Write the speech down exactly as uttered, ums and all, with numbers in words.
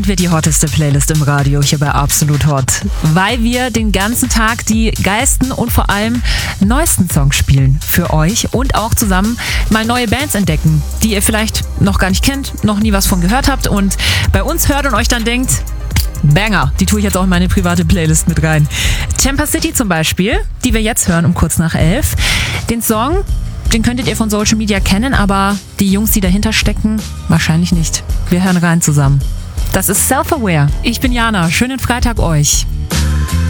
Wird die hotteste Playlist im Radio hier bei Absolut Hot, weil wir den ganzen Tag die geilsten und vor allem neuesten Songs spielen für euch und auch zusammen mal neue Bands entdecken, die ihr vielleicht noch gar nicht kennt, noch nie was von gehört habt und bei uns hört und euch dann denkt, Banger, die tue ich jetzt auch in meine private Playlist mit rein. Tampa City zum Beispiel, die wir jetzt hören um kurz nach elf. Den Song, den könntet ihr von Social Media kennen, aber die Jungs, die dahinter stecken, wahrscheinlich nicht. Wir hören rein zusammen. Das ist Self-Aware. Ich bin Jana. Schönen Freitag euch.